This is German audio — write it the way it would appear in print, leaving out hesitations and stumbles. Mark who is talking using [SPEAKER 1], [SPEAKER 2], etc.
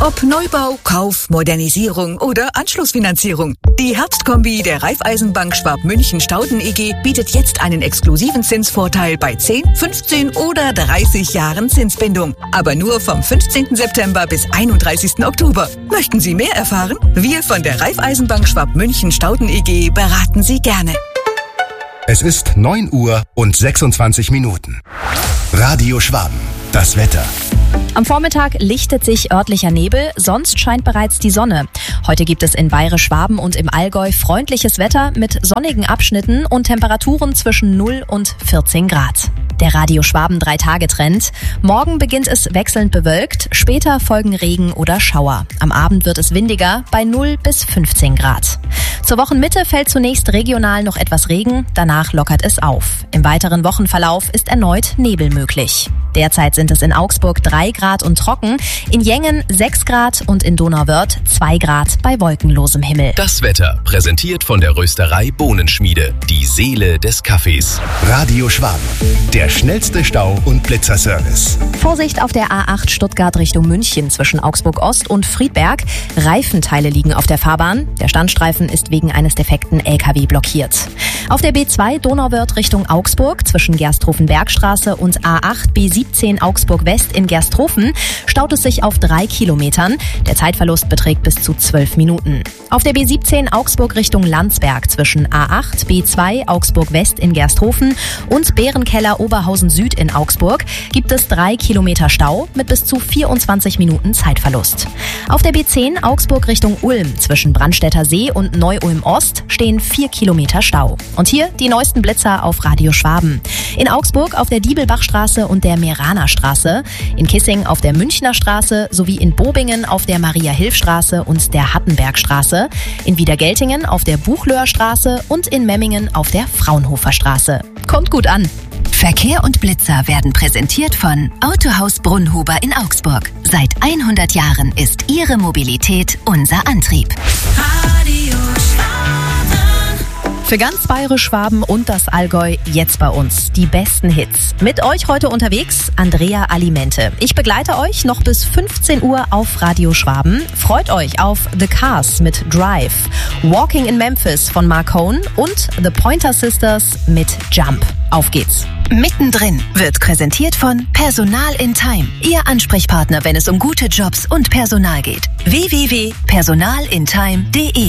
[SPEAKER 1] Ob Neubau, Kauf, Modernisierung oder Anschlussfinanzierung. Die Herbstkombi der Raiffeisenbank Schwab-München-Stauden EG bietet jetzt einen exklusiven Zinsvorteil bei 10, 15 oder 30 Jahren Zinsbindung. Aber nur vom 15. September bis 31. Oktober. Möchten Sie mehr erfahren? Wir von der Raiffeisenbank Schwab-München-Stauden EG beraten Sie gerne.
[SPEAKER 2] Es ist 9:26. Radio Schwaben. Das Wetter.
[SPEAKER 3] Am Vormittag lichtet sich örtlicher Nebel, sonst scheint bereits die Sonne. Heute gibt es in Bayerisch-Schwaben und im Allgäu freundliches Wetter mit sonnigen Abschnitten und Temperaturen zwischen 0 und 14 Grad. Der Radio Schwaben 3-Tage-Trend. Morgen beginnt es wechselnd bewölkt, später folgen Regen oder Schauer. Am Abend wird es windiger bei 0 bis 15 Grad. Zur Wochenmitte fällt zunächst regional noch etwas Regen, danach lockert es auf. Im weiteren Wochenverlauf ist erneut Nebel möglich. Derzeit sind es in Augsburg 3 Grad und trocken, in Jengen 6 Grad und in Donauwörth 2 Grad bei wolkenlosem Himmel.
[SPEAKER 4] Das Wetter präsentiert von der Rösterei Bohnenschmiede, die Seele des Kaffees.
[SPEAKER 2] Radio Schwaben, der schnellste Stau- und Blitzerservice.
[SPEAKER 3] Vorsicht auf der A8 Stuttgart Richtung München zwischen Augsburg Ost und Friedberg. Reifenteile liegen auf der Fahrbahn. Der Standstreifen ist wegen eines defekten LKW blockiert. Auf der B2 Donauwörth Richtung Augsburg zwischen Gersthofen-Bergstraße und A8 B17 Augsburg West in Gersthofen staut es sich auf 3 Kilometern. Der Zeitverlust beträgt bis zu 12 Minuten. Auf der B17 Augsburg Richtung Landsberg zwischen A8 B2 Augsburg West in Gersthofen und Bärenkeller Oberhausen Süd in Augsburg gibt es 3 Kilometer Stau mit bis zu 24 Minuten Zeitverlust. Auf der B10 Augsburg Richtung Ulm zwischen Brandstätter See und Neu-Ulm Ost stehen 4 Kilometer Stau. Und hier die neuesten Blitzer auf Radio Schwaben. In Augsburg auf der Diebelbachstraße und der Meranerstraße, in Kissing auf der Münchner Straße sowie in Bobingen auf der Maria-Hilf-Straße und der Hattenbergstraße, in Wiedergeltingen auf der Buchlöher Straße und in Memmingen auf der Fraunhofer Straße. Kommt gut an!
[SPEAKER 5] Verkehr und Blitzer werden präsentiert von Autohaus Brunnhuber in Augsburg. Seit 100 Jahren ist Ihre Mobilität unser Antrieb.
[SPEAKER 6] Radio Schwaben.
[SPEAKER 3] Für ganz Bayerisch-Schwaben und das Allgäu jetzt bei uns die besten Hits. Mit euch heute unterwegs Andrea Alimente. Ich begleite euch noch bis 15 Uhr auf Radio Schwaben. Freut euch auf The Cars mit Drive, Walking in Memphis von Marcone und The Pointer Sisters mit Jump. Auf geht's.
[SPEAKER 5] Mittendrin wird präsentiert von Personal in Time. Ihr Ansprechpartner, wenn es um gute Jobs und Personal geht. www.personalintime.de